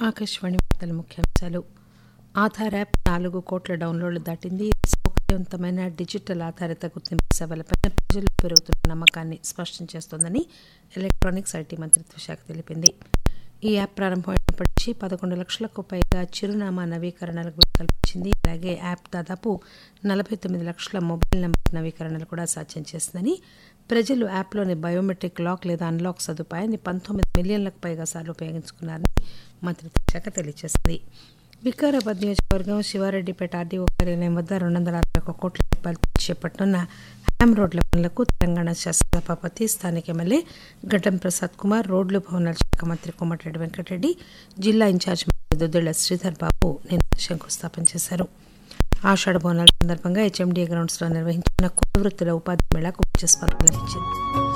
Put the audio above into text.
ఆకాశవాణి వార్తల ముఖ్యాంశాలు. ఆధార్ యాప్ 4 కోట్ల డౌన్లోడ్లు దాటింది. సౌకర్యవంతమైన డిజిటల్ ఆధారిత గుర్తింపు సేవలపై ప్రజల్లో పెరుగుతున్న నమ్మకాన్ని స్పష్టం చేస్తోందని ఎలక్ట్రానిక్స్, ఐటీ మంత్రిత్వ శాఖ తెలిపింది. ఈ యాప్ ప్రారంభమైనప్పటి నుంచి 11 లక్షలకు పైగా చిరునామా నవీకరణలకు వీలు కల్పించింది. అలాగే యాప్ దాదాపు 49 లక్షల మొబైల్ నంబర్ నవీకరణలు కూడా సాధ్యం చేసిందని, ప్రజలు యాప్లోని బయోమెట్రిక్ లాక్ లేదా అన్లాక్ సదుపాయాన్ని 19 మిలియన్లకు పైగా సార్లు ఉపయోగించుకున్నారని మంత్రిత్వ శాఖ తెలియజేసింది. వికారాబాద్ నియోజకవర్గం శివారెడ్డిపేట ఆర్డీఓ కార్యాలయం వద్ద 261 కోట్ల రూపాయలతో చేపట్టనున్న హ్యామ్ రోడ్ల పనులకు తెలంగాణ శాసనసభాపతి, స్థానిక ఎమ్మెల్యే గడ్డం ప్రసాద్ కుమార్, రోడ్లు భవనాల శాఖ మంత్రి కోమటిరెడ్డి వెంకటరెడ్డి, జిల్లా ఇన్ఛార్జ్ మంత్రి దుద్దిళ్ల శ్రీధర్ బాబు నిన్న శంకుస్థాపన చేశారు. ఆషాఢ బోనాల సందర్భంగా హెచ్ఎండీఏ గ్రౌండ్స్లో నిర్వహించిన కుల వృత్తుల ఉపాధి మేళాకు మంచి స్పందన లభించింది.